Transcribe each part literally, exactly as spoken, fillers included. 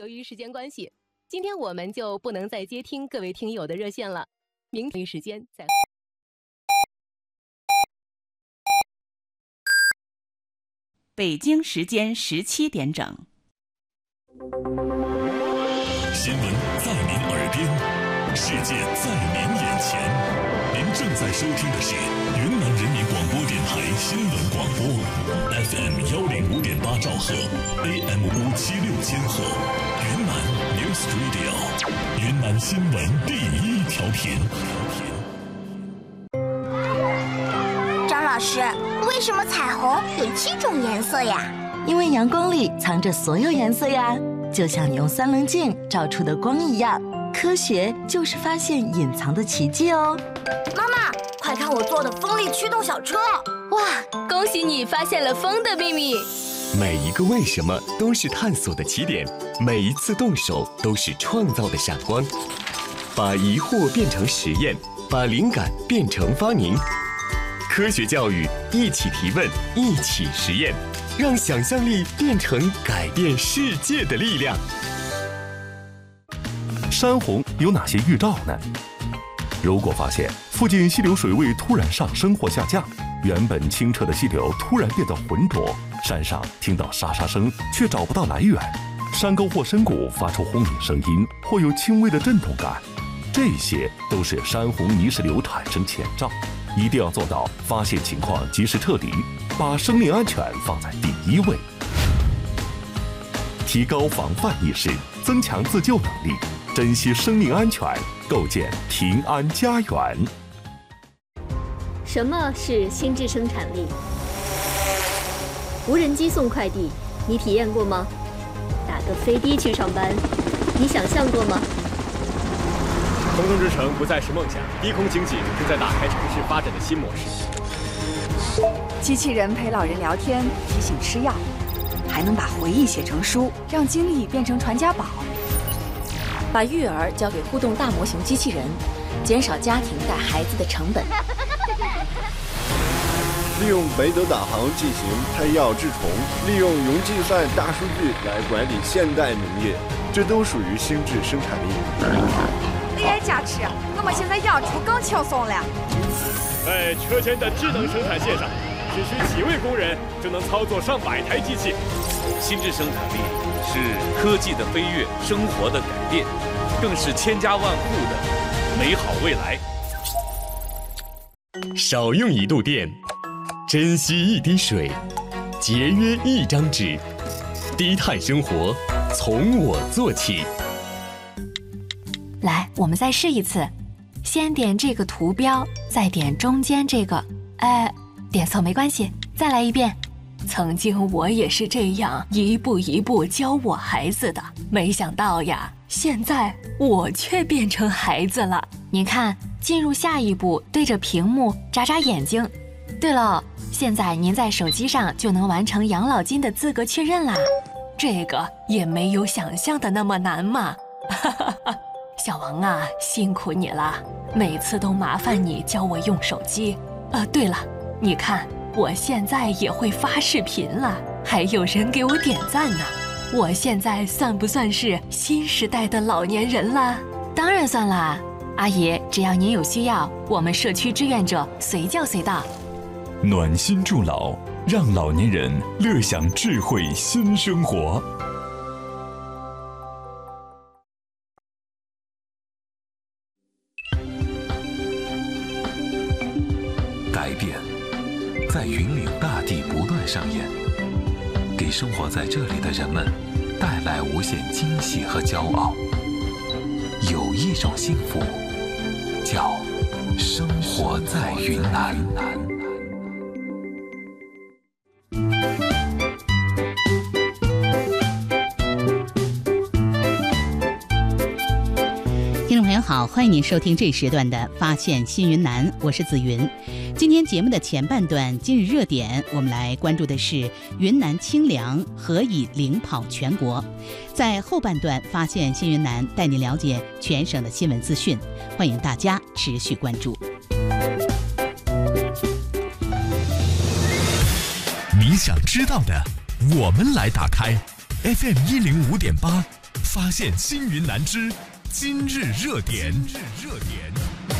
由于时间关系，今天我们就不能再接听各位听友的热线了，明天时间再会。 北京时间十七点整。 新闻在您耳边，世界在您眼前。您正在收听的是云南人民广播电台新闻广播 ，F M 幺零五点八兆赫 ，A M 五七六千赫，云南 News Radio， 云南新闻第一调频。 张老师，为什么彩虹有七种颜色呀？ 因为阳光里藏着所有颜色呀，就像你用三棱镜照出的光一样。科学就是发现隐藏的奇迹哦。 妈妈，快看我做的风力驱动小车！ 哇，恭喜你发现了风的秘密。 每一个为什么都是探索的起点，每一次动手都是创造的闪光。把疑惑变成实验，把灵感变成发明。科学教育，一起提问，一起实验，让想象力变成改变世界的力量。 山洪有哪些预兆呢？如果发现附近溪流水位突然上升或下降，原本清澈的溪流突然变得浑浊，山上听到沙沙声却找不到来源，山沟或深谷发出轰鸣声音或有轻微的震动感，这些都是山洪泥石流产生前兆。一定要做到发现情况及时撤离，把生命安全放在第一位。提高防范意识，增强自救能力，珍惜生命安全，构建平安家园。 什么是心智生产力？无人机送快递，你体验过吗？打个飞的去上班，你想象过吗？ 空中之城不再是梦想，低空经济正在打开城市发展的新模式。 机器人陪老人聊天，提醒吃药，还能把回忆写成书，让经历变成传家宝。 把育儿交给互动大模型机器人，减少家庭带孩子的成本。 利用北斗导航进行胎药治虫，利用云计算大数据来管理现代农业，这都属于心智生产力。 A I 加持，我们现在养猪更轻松了。 在车间的智能生产线上，只需几位工人就能操作上百台机器。 心智生产力是科技的飞跃，生活的改变，更是千家万户的美好未来。 少用一度电，珍惜一滴水，节约一张纸，低碳生活从我做起。 来，我们再试一次，先点这个图标，再点中间这个，哎，点错没关系，再来一遍。曾经我也是这样一步一步教我孩子的，没想到呀，现在我却变成孩子了。您看，进入下一步，对着屏幕眨眨眼睛。对了，现在您在手机上就能完成养老金的资格确认啦，这个也没有想象的那么难嘛。哈哈哈。小王啊，辛苦你了，每次都麻烦你教我用手机。呃，对了，你看我现在也会发视频了，还有人给我点赞呢。我现在算不算是新时代的老年人了？当然算啦，阿姨，只要您有需要，我们社区志愿者随叫随到。 暖心助老，让老年人乐享智慧新生活。 改变在云岭大地不断上演，给生活在这里的人们带来无限惊喜和骄傲。有一种幸福，叫生活在云南。 听众朋友好，欢迎您收听这一时段的《发现新云南》，我是紫云。今天节目的前半段今日热点，我们来关注的是云南清凉何以领跑全国。在后半段《发现新云南》，带你了解全省的新闻资讯，欢迎大家持续关注。 你想知道的，我们来打开 F M 一零五点八，发现新云南之今日热点。今日热点。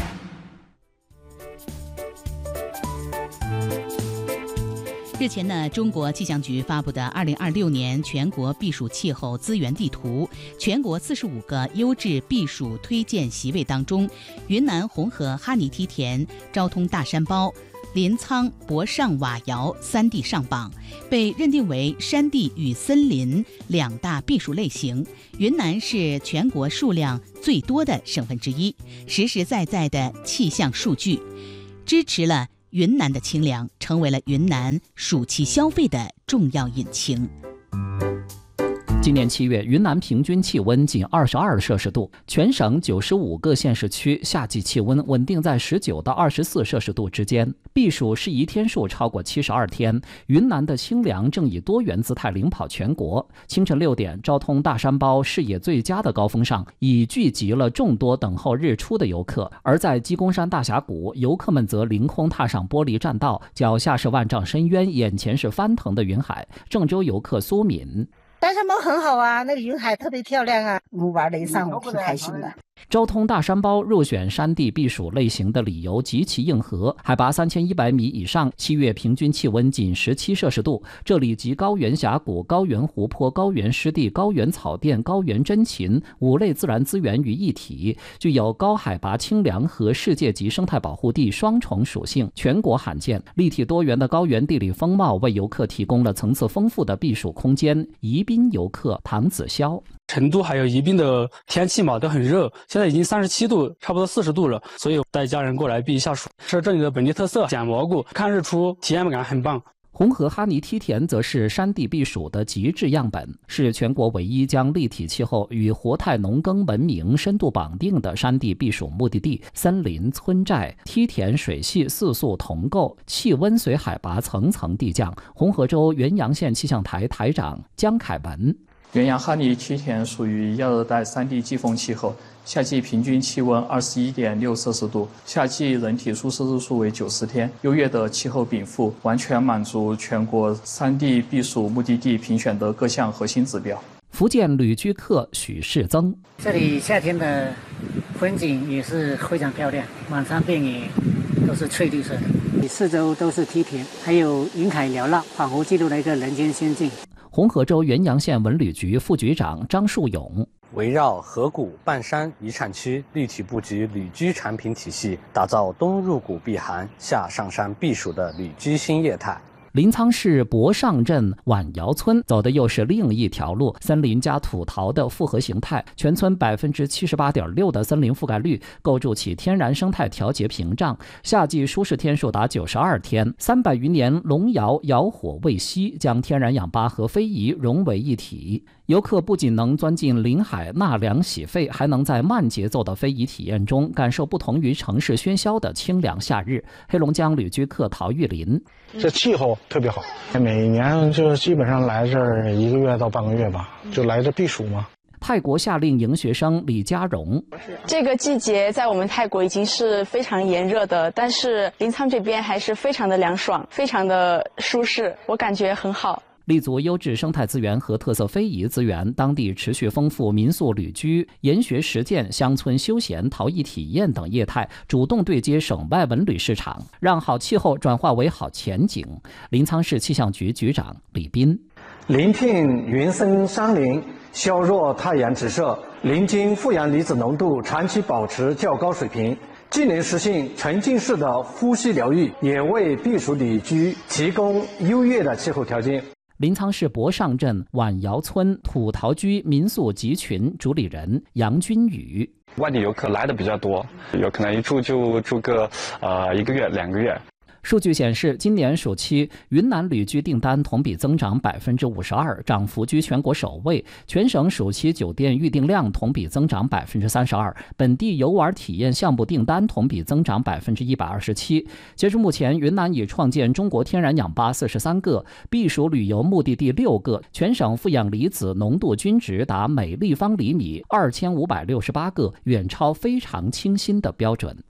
日前呢，中国气象局发布的二零二六年全国避暑气候资源地图，全国四十五个优质避暑推荐席位当中，云南红河哈尼梯田、昭通大山包、临沧博上瓦窑三地上榜，被认定为山地与森林两大避暑类型。云南是全国数量最多的省份之一，实实在在的气象数据支持了云南的清凉，成为了云南暑期消费的重要引擎。 今年七月，云南平均气温仅二十二摄氏度，全省九十五个县市区夏季气温稳定在十九到二十四摄氏度之间，避暑适宜天数超过七十二天。云南的清凉正以多元姿态领跑全国。清晨六点，昭通大山包视野最佳的高峰上，已聚集了众多等候日出的游客；而在鸡公山大峡谷，游客们则凌空踏上玻璃栈道，脚下是万丈深渊，眼前是翻腾的云海。郑州游客苏敏。 大山包很好啊，那个云海特别漂亮啊，我们玩了一上午，挺开心的。 昭通大山包入选山地避暑类型的理由极其硬核，海拔三千一百米以上，七月平均气温仅十七摄氏度。这里集高原峡谷、高原湖泊、高原湿地、高原草甸、高原真禽五类自然资源于一体，具有高海拔清凉和世界级生态保护地双重属性，全国罕见。立体多元的高原地理风貌为游客提供了层次丰富的避暑空间。宜宾游客唐子潇。 成都还有宜宾的天气嘛都很热，现在已经三十七度，差不多四十度了，所以带家人过来避一下暑，是这里的本地特色，捡蘑菇、看日出，体验感很棒。 红河哈尼梯田则是山地避暑的极致样本，是全国唯一将立体气候与活态农耕文明深度绑定的山地避暑目的地。森林、村寨、梯田、水系四宿同构，气温随海拔层层递降。红河州原阳县气象台台长江凯文。 原阳哈尼梯田属于亚热带山地季风气候，夏季平均气温二十一点六摄氏度，夏季人体舒适日数为九十天，优越的气候禀赋，完全满足全国山地避暑目的地评选的各项核心指标。 福建旅居客许世增， 这里夏天的风景也是非常漂亮，满山遍野都是翠绿色的，四周都是梯田，还有云海缭绕，仿佛记录了一个人间仙境。 红河州原阳县文旅局副局长张树勇， 围绕河谷、半山遗产区立体布局旅居产品体系，打造冬入谷避寒、夏上山避暑的旅居新业态。 临沧市博上镇晚窑村走的又是另一条路，森林加土陶的复合形态，全村百分之七十八点六的森林覆盖率，构筑起天然生态调节屏障。夏季舒适天数达九十二天，三百余年龙窑窑火未熄，将天然氧吧和非遗融为一体。游客不仅能钻进林海纳凉洗肺，还能在慢节奏的非遗体验中感受不同于城市喧嚣的清凉夏日。黑龙江旅居客陶玉林， 这气候特别好，每年就基本上来这儿一个月到半个月吧，就来这避暑嘛。 泰国夏令营学生李佳荣， 这个季节在我们泰国已经是非常炎热的，但是临沧这边还是非常的凉爽，非常的舒适，我感觉很好。 立足优质生态资源和特色非遗资源，当地持续丰富民宿旅居、研学实践、乡村休闲、陶艺体验等业态，主动对接省外文旅市场，让好气候转化为好前景。临沧市气象局局长李斌， 临聘云森山林，削弱太阳直射，临津负氧离子浓度长期保持较高水平，既能实现沉浸式的呼吸疗愈，也为避暑旅居提供优越的气候条件。 临沧市博上镇晚窑村土陶居民宿集群主理人杨君宇， 外地游客来的比较多，有可能一住就住个呃一个月两个月。 数据显示，今年暑期云南旅居订单同比增长百分之五十二，涨幅居全国首位。全省暑期酒店预订量同比增长百分之三十二，本地游玩体验项目订单同比增长百分之一百二十七。截至目前，云南已创建中国天然氧吧四十三个，避暑旅游目的地六个，全省负氧离子浓度均值达每立方厘米二千五百六十八个，远超非常清新的标准。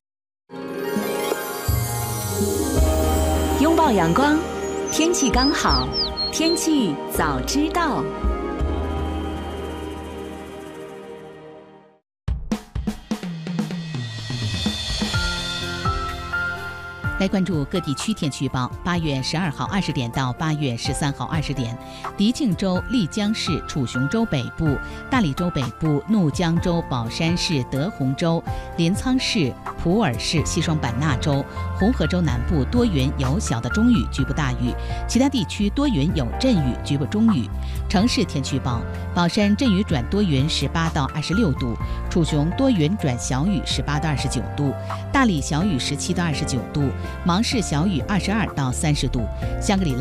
拥抱阳光，天气刚好，天气早知道。 来关注各地区天气预报。八月十二号二十点到八月十三号二十点，迪庆州、丽江市、楚雄州北部、大理州北部、怒江州、宝山市、德宏州、临沧市、普洱市、西双版纳州、红河州南部多云有小的中雨，局部大雨；其他地区多云有阵雨，局部中雨。城市天气预报：宝山阵雨转多云，十八到二十六度；楚雄多云转小雨，十八到二十九度；大理小雨，十七到二十九度；芒市小雨，二十二到三十度；香格里拉